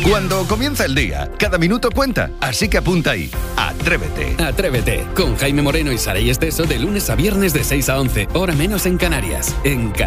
Cuando comienza el día, cada minuto cuenta, así que apunta ahí. Atrévete. Atrévete, con Jaime Moreno y Saray Esteso de lunes a viernes de 6 a 11, hora menos en Canarias. En